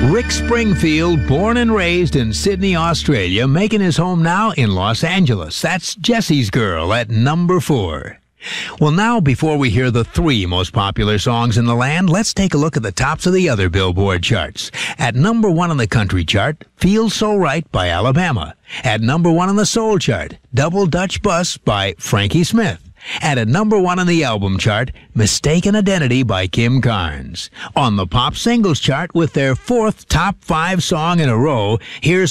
Rick Springfield, born and raised in Sydney, Australia, making his home now in Los Angeles. That's Jesse's Girl at number 4. Well, now, before we hear the 3 most popular songs in the land, let's take a look at the tops of the other Billboard charts. At number 1 on the country chart, Feels So Right by Alabama. At number 1 on the soul chart, Double Dutch Bus by Frankie Smith. And at number 1 on the album chart, Mistaken Identity by Kim Carnes. On the pop singles chart with their 4th top 5 song in a row, here's